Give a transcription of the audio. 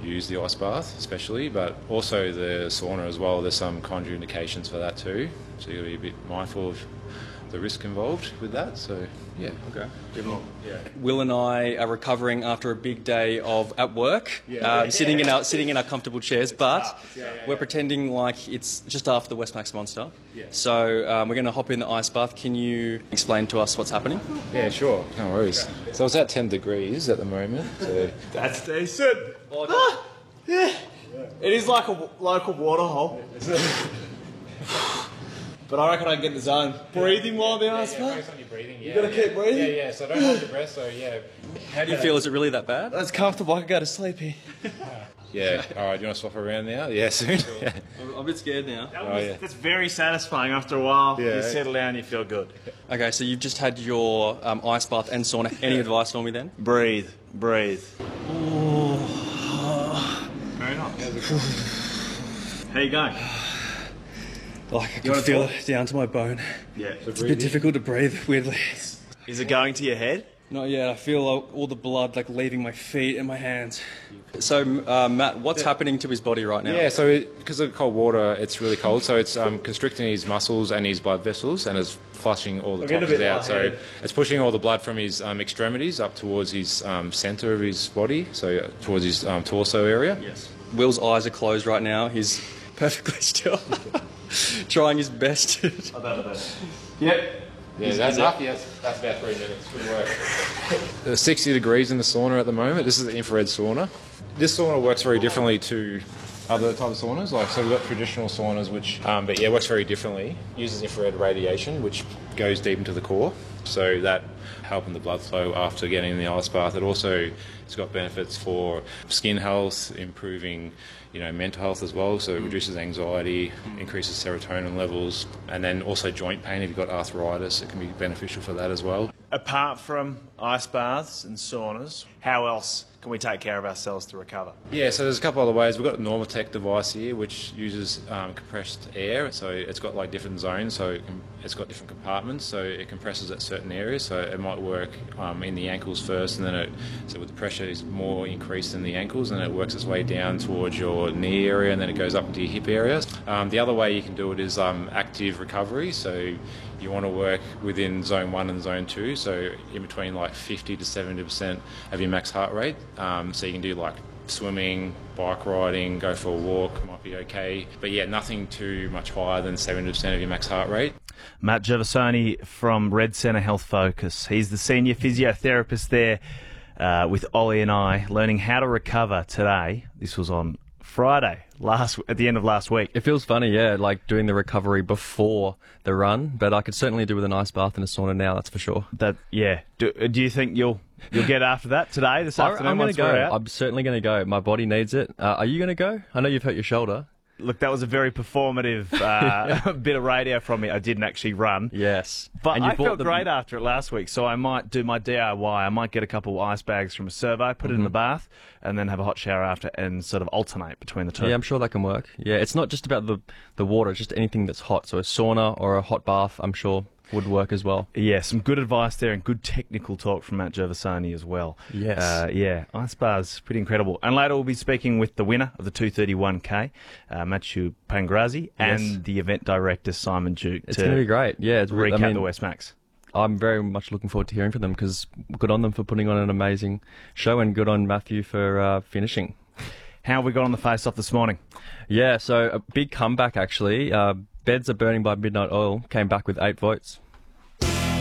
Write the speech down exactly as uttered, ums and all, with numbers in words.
use the ice bath especially, but also the sauna as well. There's some contraindications for that too, so you've got to be a bit mindful of the risk involved with that. So yeah. Okay. Yeah. Will and I are recovering after a big day of at work, yeah. uh, sitting in our sitting in our comfortable chairs, but yeah, yeah, yeah. we're pretending like it's just after the Westmax Monster. Yeah. So um, we're going to hop in the ice bath. Can you explain to us what's happening? Yeah, sure. No worries. Okay. So it's at ten degrees at the moment. So that's decent. Ah, yeah. It is like a local water hole. But I reckon I can get in the zone. Breathing while I'm in ice bath? Yeah, focus on your breathing, yeah. You gotta keep breathing? Yeah, yeah, so don't hold your breath, so yeah. How do you feel? Is it really that bad? That's comfortable, I can go to sleep here. Yeah, alright, do you want to swap around now? Yeah, soon. Yeah. I'm a bit scared now. That was, oh, yeah. That's very satisfying after a while. Yeah. You settle down, you feel good. Okay, so you've just had your um, ice bath and sauna. Any advice for me then? Breathe, breathe. Oh. Very nice. How you going? Like I can feel it down to my bone. Yeah. So it's a bit difficult to breathe, weirdly. Is it going to your head? Not yet. I feel all the blood like leaving my feet and my hands. So, uh, Matt, what's yeah. happening to his body right now? Yeah, so it, because of cold water, it's really cold, so it's um, constricting his muscles and his blood vessels, and it's flushing all the toxins out. So it's pushing all the blood from his um, extremities up towards his um, centre of his body, so uh, towards his um, torso area. Yes. Will's eyes are closed right now. He's perfectly still. Trying his best. I don't know. Yep. Yeah, that's enough. Yes, that's about three minutes. Good work. There's sixty degrees in the sauna at the moment. This is the infrared sauna. This sauna works very differently to other types of saunas. Like, so we've got traditional saunas, which, um, but yeah, works very differently. Uses infrared radiation, which goes deep into the core. So that helping the blood flow after getting in the ice bath. It also has got benefits for skin health, improving, you know, mental health as well. So it reduces anxiety, increases serotonin levels, and then also joint pain. If you've got arthritis, it can be beneficial for that as well. Apart from ice baths and saunas, how else can we take care of ourselves to recover? Yeah, so there's a couple other ways. We've got a Normatec device here, which uses um, compressed air. So it's got like different zones, so it can, it's got different compartments, so it compresses at certain areas. So it might work um, in the ankles first, and then it, so with the pressure is more increased in the ankles, and it works its way down towards your knee area, and then it goes up into your hip area. Um, the other way you can do it is um, active recovery. So you want to work within zone one and zone two, so in between like fifty to seventy percent of your max heart rate. Um, so you can do like swimming, bike riding, go for a walk, might be okay. But yeah, nothing too much higher than seventy percent of your max heart rate. Matt Gervasoni from Red Centre Health Focus. He's the senior physiotherapist there uh, with Ollie and I, learning how to recover today. This was on Friday, last at the end of last week. It feels funny, yeah, like doing the recovery before the run, but I could certainly do with an ice bath and a sauna now, that's for sure. That yeah. Do, do you think you'll you'll get after that today, this I, afternoon? I'm going to go. I'm certainly going to go. My body needs it. Uh, are you going to go? I know you've hurt your shoulder. Look, that was a very performative uh, bit of radio from me. I didn't actually run. Yes. But and you I felt the... great after it last week, so I might do my D I Y. I might get a couple of ice bags from a survey, put mm-hmm. it in the bath, and then have a hot shower after and sort of alternate between the two. Yeah, I'm sure that can work. Yeah, it's not just about the, the water, it's just anything that's hot. So a sauna or a hot bath, I'm sure, would work as well. Yeah, some good advice there and good technical talk from Matt Gervasoni as well. Yes. Uh, yeah, ice bars, pretty incredible. And later we'll be speaking with the winner of the two thirty-one K, uh, Matthew Pangrazzi, yes. and the event director, Simon Duke. It's going to be great. Yeah, it's recap I mean, the Westmax. I'm very much looking forward to hearing from them because good on them for putting on an amazing show and good on Matthew for uh, finishing. How have we got on the face-off this morning? Yeah, so a big comeback actually. Uh, Beds Are Burning by Midnight Oil came back with eight votes.